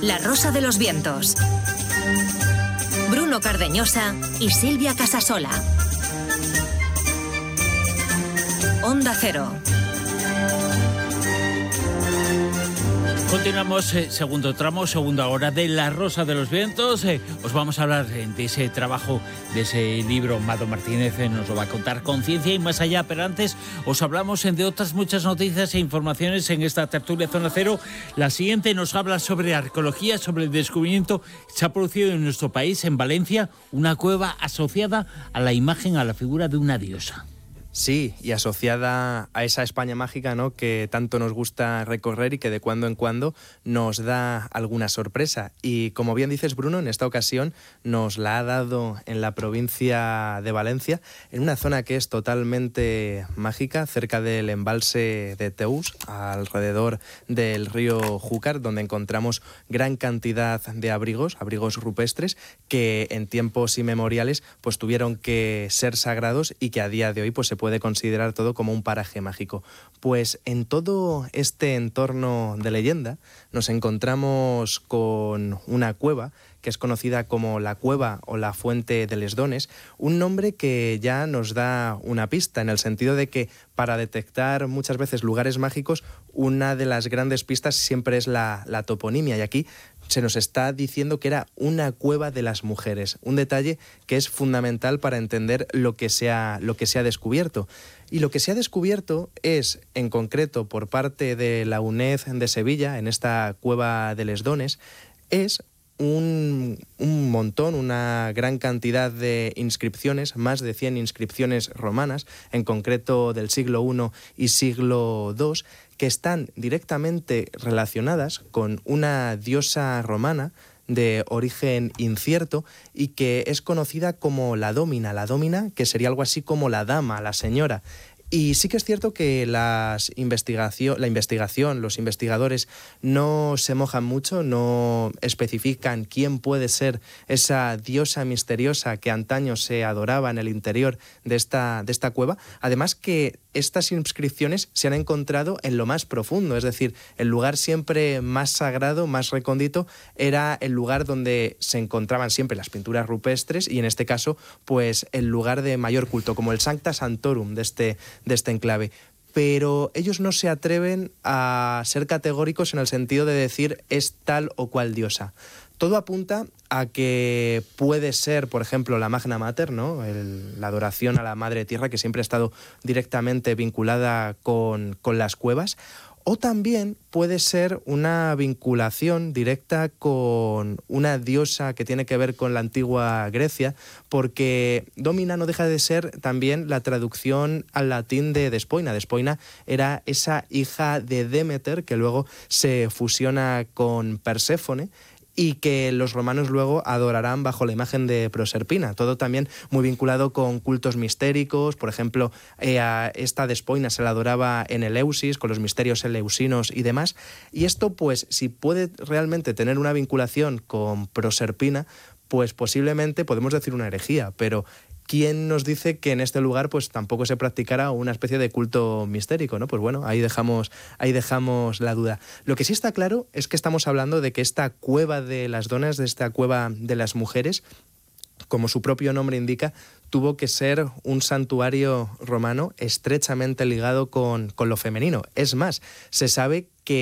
La Rosa de los Vientos. Bruno Cardeñosa y Silvia Casasola. Onda Cero. Continuamos, segundo tramo, segunda hora de La Rosa de los Vientos. Os vamos a hablar de ese trabajo, de ese libro. Mado Martínez nos lo va a contar, Conciencia y más allá. Pero antes os hablamos de otras muchas noticias e informaciones en esta tertulia Zona Cero. La siguiente nos habla sobre arqueología, sobre el descubrimiento que se ha producido en nuestro país, en Valencia, una cueva asociada a la imagen, a la figura de una diosa. Sí, y asociada a esa España mágica, ¿no?, que tanto nos gusta recorrer y que de cuando en cuando nos da alguna sorpresa. Y como bien dices, Bruno, en esta ocasión nos la ha dado en la provincia de Valencia, en una zona que es totalmente mágica, cerca del embalse de Teús, alrededor del río Júcar, donde encontramos gran cantidad de abrigos rupestres, que en tiempos inmemoriales pues tuvieron que ser sagrados y que a día de hoy pues se puede considerar todo como un paraje mágico. Pues en todo este entorno de leyenda nos encontramos con una cueva que es conocida como la Cueva o la Fuente de les Dones, un nombre que ya nos da una pista, en el sentido de que para detectar muchas veces lugares mágicos, una de las grandes pistas siempre es la toponimia, y aquí se nos está diciendo que era una cueva de las mujeres, un detalle que es fundamental para entender lo que se ha descubierto. Y lo que se ha descubierto es, en concreto, por parte de la UNED de Sevilla, en esta Cueva de les Dones, es un montón, una gran cantidad de inscripciones, más de 100 inscripciones romanas, en concreto del siglo I y siglo II, que están directamente relacionadas con una diosa romana de origen incierto y que es conocida como la Dómina, que sería algo así como la dama, la señora. Y sí que es cierto que la investigación, los investigadores no se mojan mucho, no especifican quién puede ser esa diosa misteriosa que antaño se adoraba en el interior de esta cueva. Además que estas inscripciones se han encontrado en lo más profundo, es decir, el lugar siempre más sagrado, más recóndito, era el lugar donde se encontraban siempre las pinturas rupestres y en este caso, pues el lugar de mayor culto, como el Sancta Sanctorum de este enclave. Pero ellos no se atreven a ser categóricos en el sentido de decir es tal o cual diosa. Todo apunta a que puede ser, por ejemplo, la Magna Mater, ¿no?, la adoración a la Madre Tierra, que siempre ha estado directamente vinculada con las cuevas, o también puede ser una vinculación directa con una diosa que tiene que ver con la antigua Grecia, porque Dómina no deja de ser también la traducción al latín de Despoina. Despoina era esa hija de Demeter que luego se fusiona con Perséfone, y que los romanos luego adorarán bajo la imagen de Proserpina. Todo también muy vinculado con cultos mistéricos. Por ejemplo, a esta Despoina se la adoraba en Eleusis, con los misterios eleusinos y demás. Y esto, pues, si puede realmente tener una vinculación con Proserpina, pues posiblemente podemos decir una herejía, pero ¿quién nos dice que en este lugar pues tampoco se practicara una especie de culto mistérico, ¿no? Pues bueno, ahí dejamos la duda. Lo que sí está claro es que estamos hablando de que esta Cueva de las Dones, de esta Cueva de las Mujeres, como su propio nombre indica, tuvo que ser un santuario romano estrechamente ligado con lo femenino. Es más, se sabe que